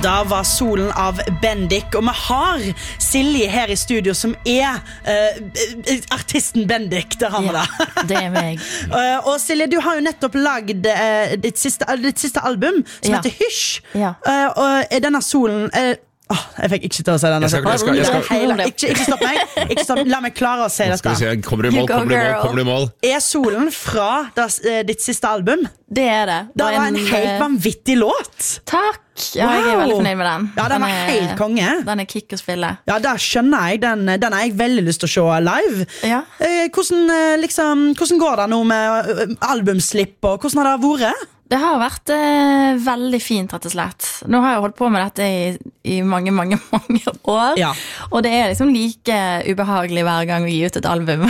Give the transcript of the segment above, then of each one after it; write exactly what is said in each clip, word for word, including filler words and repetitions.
Da var Solen av Bendik, og vi har Silje her i studio som er uh, artisten Bendik, der har vi det. Ja, det er meg. uh, Og Silje, du har jo nettopp lagd uh, ditt, siste, uh, ditt siste album, som ja. heter Hysj. Ja. uh, Og er denne Solen... Uh, Oh, jeg fikk ikke til å si denne. Jeg skal, jeg skal, jeg skal, Hele, ikke, ikke stopp meg. Ikke stopp. La meg klare å si dette. Skal vi se, kommer du i mål, kommer du i mål, kommer du i mål. Er Solen fra das, uh, ditt siste album? Det er det. Det var en, en helt vanvittig låt. Takk. Ja, jeg er veldig fornøyd med den. Ja, den, den er helt konge. Den er kick å spille. Ja, da skjønner jeg. Den, den har jeg veldig lyst til å se live. Ja. Eh, hvordan, liksom, hvordan går det nå med albumslipp, og hvordan har det vært? Det har vært eh, veldig fint, rett og slett. Nå har jeg holdt på med dette i, i mange, mange, mange år. Ja. Og det er liksom like ubehagelig hver gang vi gir ut et album.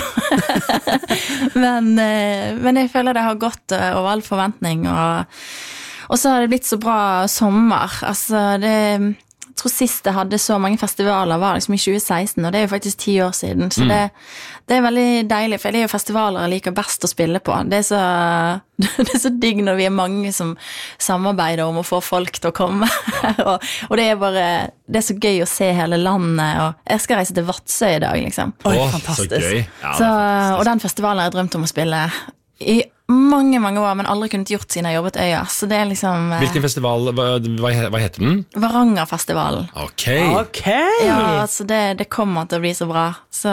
men, eh, men jeg føler det har gått over all forventning, og, og så har det blitt så bra sommer. Altså, det... Jeg tror sist jeg hadde så mange festivaler var liksom i tjue seksten, og det er jo faktisk ti år siden. Så mm. det, det er veldig deilig, for det er jo festivaler jeg liker best å spille på. Det er, så, det er så digg når vi er mange som samarbeider om å få folk til å komme. og, og det er bare, det er så gøy å se hele landet, og jeg skal reise til Vadsø i dag, liksom. Oi, oh, fantastisk. Så gøy. Ja, så, og den festivalen har jeg drømt om å spille i mange, mange år, men aldri kunnet gjort siden jeg jobbet Øya. Så det er liksom... Hvilken festival, hva, hva heter den? Varangerfestivalen. Ok. Ok. Ja, så det, det kommer til å bli så bra. Så,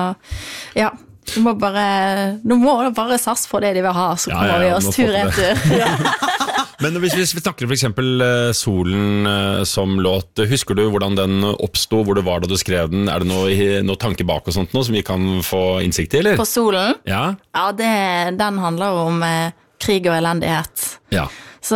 ja, du må bare, du må bare sass på det de vil ha, så kommer ja, ja, vi oss tur-retur. Ja. Men hvis vi snakker for eksempel Solen som låt, husker du hvordan den oppstod, hvor du var da du skrev den? Er det noe, noe tanke bak og sånt nå som vi kan få innsikt i, eller? På Solen? Ja. Ja, det, den handler om eh, krig og elendighet. Ja. Så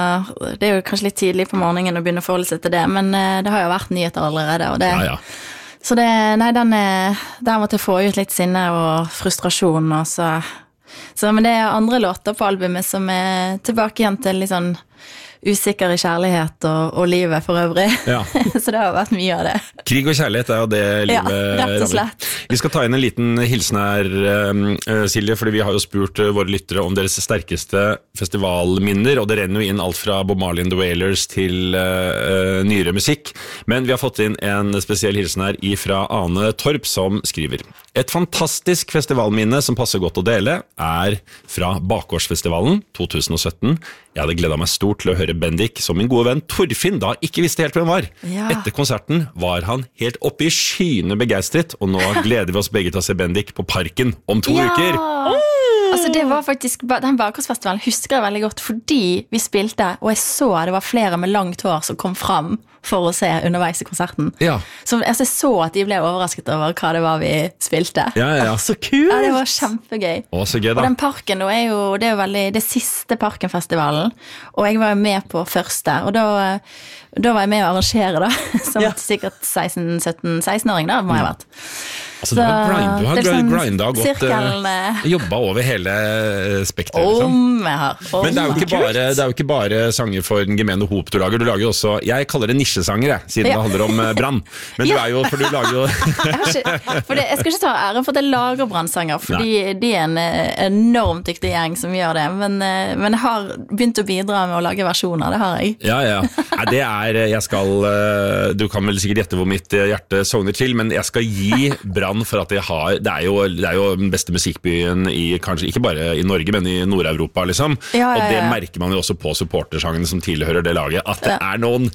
det er jo kanskje litt tidlig på morgenen å begynne å forholde seg til det, men eh, det har jo vært nyheter allerede, og det... Ja, ja. Så det, nei, den er, der måtte jeg få ut litt sinne og frustrasjon, og så... Så, men det er andre låter på albumet som er tilbake igjen til litt sånn usikker i kjærlighet og, og livet for øvrig. Ja. Så det har vært mye av det. Krig og kjærlighet er jo det livet... Ja, rett og slett. Vi skal ta inn en liten hilsen her, uh, Silje, fordi vi har jo spurt uh, våre lyttere om deres sterkeste festivalminner, og det renner jo inn alt fra Bob Marley and the Wailers til uh, nyere musikk. Men vi har fått inn en spesiell hilsen her fra Ane Torp, som skriver: Et fantastisk festivalminne som passer godt å dele er fra Bakgårdsfestivalen to tusen og sytten. Jeg hadde gledet meg stort til å høre Bendik, som min gode venn Torfinn da ikke visste helt hvem var. Ja. Etter konserten var han helt oppe i skyene begeistret, og nå gleder vi oss begge til å se Bendik på Parken om to ja. uker. Oh! Altså det var faktisk, den Bakgårdsfestivalen husker jeg veldig godt, fordi vi spilte, og jeg så det var flere med langt hår som kom fram for å se underveis i konserten. Ja. Så altså, jeg så at de ble overrasket over hva det var vi spilte. Ja, ja, ja. Så kult! Ja, det var kjempegøy. Å, så gøy da. Og den parken er jo, det er jo veldig, det siste Parkenfestivalen, og jeg var jo med på første, og da, da var jeg med å arrangere da, som ja. sikkert seksten sytten seksten-åring da, må jeg ha vært. Altså, du har, grind, du har liksom grinda og gått, uh, jobba over hele spektret. Liksom. Om jeg har. Om. Men det er, jo ikke bare, det er jo ikke bare sanger for den gemene hop du lager. Du lager jo også, jeg kaller det nisjesanger, jeg, siden ja. det handler om brann. Men ja. du er jo, for du lager jo... jeg, ikke, for det, jeg skal ikke ta æren for at jeg lager brannsanger, fordi Nei. de er en enormt dyktig gjeng som gjør det. Men, men jeg har begynt å bidra med å lage versjoner, det har jeg. Ja, ja. Nei, det er, jeg skal, du kan vel sikkert gjette hvor mitt hjerte sogner til, men jeg skal gi brann for at jeg har, det er jo, det er jo den beste musikkbyen i, kanskje ikke bare i Norge, men i Nord-Europa liksom, ja, ja, ja. og det merker man jo også på supportersangene som tilhører det laget, at det ja. er noen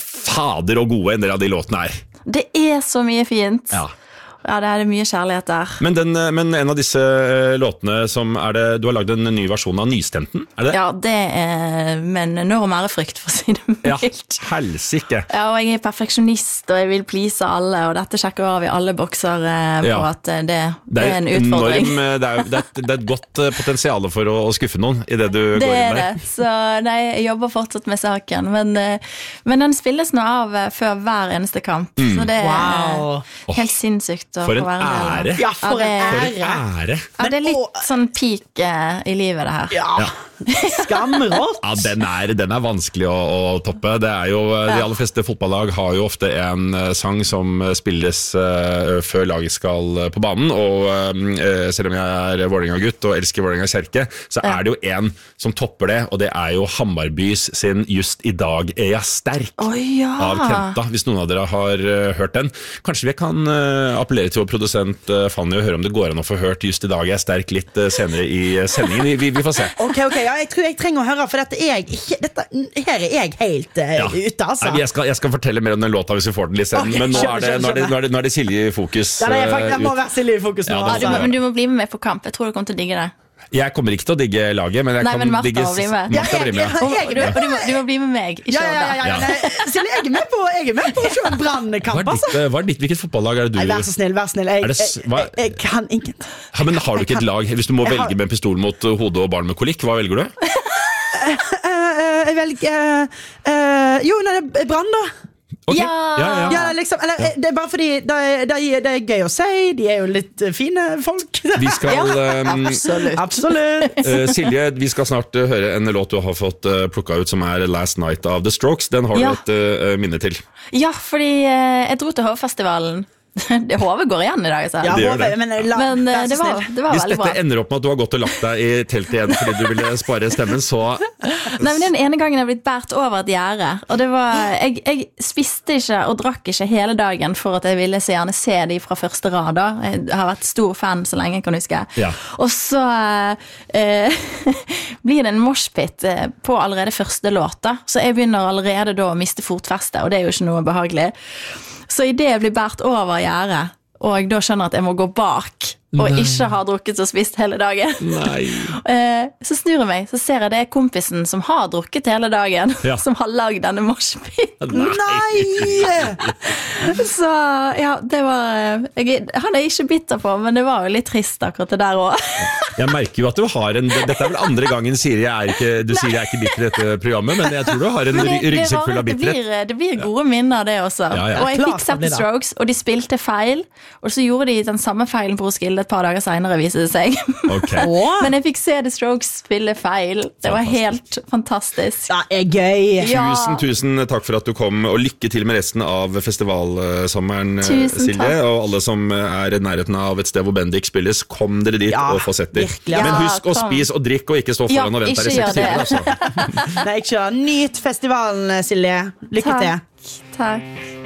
fader og gode en del av de låtene her. Det er så mye fint. Ja. Ja, det er mye kjærlighet der. Men, den, men en av disse låtene som er det, du har laget en ny versjon av Nystemten, er det? Ja, det er, men når om ærefrykt, for å si det mildt. Ja, helsike. Ja, og jeg er perfeksjonist, og jeg vil please alle, og dette sjekker av i alle bokser på ja. at det, det, det er en utfordring. Enorm, det, er, det, er, det er et godt potensial for å, å skuffe noen i det du det går inn med. Det er det, så nei, jeg jobber fortsatt med saken, men, men den spilles nå av før hver eneste kamp, mm. så det er wow. helt sinnssykt. For en ære. Ja, for en ære. For en ære. Ja, det er litt sånn peak i livet det her. Ja. ja. Skamrått. Ja, den er, den er vanskelig å, å toppe. Det er jo, de aller fleste fotballag har jo ofte en sang som spilles uh, før laget skal på banen, og uh, selv om jeg er Vålerenga-gutt og elsker Vålerenga kjerke, så er det jo en som topper det, og det er jo Hammarbys sin Just i dag er jeg sterk oh, ja. av Kenta, hvis noen av dere har uh, hørt den. Kanskje vi kan uh, appellere til vår produsent uh, Fanny og høre om det går an å få hørt Just i dag er jeg sterk litt uh, senere i uh, sendingen. Vi, vi, vi får se. Ok, ok, ja, jeg tror jeg trenger å høre, for dette er jeg ikke, dette, her er jeg helt uh, ja. ute, altså. Nei, jeg, skal, jeg skal fortelle mer om den låta hvis vi får den litt sen, okay, men nå er, det, nå, er det, nå, er det, nå er det Silje i fokus. Ja, det er faktisk, jeg må være Silje i fokus nå. Ja, du, men du må bli med på kamp, jeg tror du kommer til å digge det. Jeg kommer ikke til å digge laget, men jeg Nei, kan men Martha digge bli med. Martha blir med. Og, og, og, du, må, du må bli med meg. Ja, ja, ja, ja, ja. Silje, jeg er med på, jeg er med på å kjøre en brannkamp, altså. Hva er ditt, hvilket fotballag er det du? Nei, vær så snill, vær snill. Jeg, det, jeg, jeg, jeg kan ingen. Ja, men har du ikke et lag? Hvis du må jeg velge har... med en pistol mot hodet og barn med kolikk, hva velger du? uh, uh, jeg velger uh, uh, Jo, nei, det er Brann da. Okay. Ja. Ja, ja. Ja, liksom, eller, ja. Det er bare fordi det er, det, er, det er gøy å si. De er jo litt fine folk. Vi skal ja. um, Absolutt, Absolutt. uh, Silje, vi skal snart uh, høre en låt du har fått uh, plukket ut, som er Last Night of The Strokes. Den har ja. du et uh, minne til. Ja, fordi uh, jeg dro til Hovfestivalen. Det Hovet går igjen i dag, altså. Ja, det gjør det. Men, la, men uh, det, var, det var Hvis veldig bra. dette ender opp med at du har gått og lagt deg i teltet igjen fordi du ville spare stemmen, så Nei, men den ene gangen jeg blitt bært over et gjerde. Og det var jeg, jeg spiste ikke og drakk ikke hele dagen for at jeg ville så gjerne se de fra første rad. Da. Jeg har vært stor fan så lenge jeg kan huske. Ja. Og så uh, blir det en moshpit på allerede første låta. Så jeg begynner allerede da å miste fotfeste, og det er jo ikke noe behagelig. Så i det jeg blir bært over gjerdet, og jeg da skjønner at jeg må gå bak, og Nei. ikke har drukket og spist hele dagen. Nei. Så snur jeg meg, så ser jeg det er kompisen som har drukket hele dagen, ja. som har lagd denne moshpiten. Nei! Så ja, det var jeg, han er ikke bitter på, men det var jo litt trist akkurat det der også. Jeg merker jo at du har en, dette er vel andre gangen Siri er ikke, du sier jeg er ikke bitter i dette programmet, men jeg tror du har en ryggsekk full av bitterhet. Det, det blir gode minner det også. Ja, ja. Og jeg fikk sett The Strokes, og de spilte feil, og så gjorde de den samme feilen på Roskilde et par dager senere, viser det seg. Okay. Men jeg fikk se The Strokes spille feil. Det var helt fantastisk. Det er gøy. Ja. Tusen, tusen takk for at du kom, og lykke til med resten av festivalsommeren, tusen Silje. Takk. Og alle som er i nærheten av et sted hvor Bendik spilles, kom dere dit ja, og få sett dem. Ja, men husk å spise og drikke, og ikke stå foran ja, og vente her i seks timer. Altså. Nei, ikke Nyt festivalen, Silje. Lykke takk. til. Takk.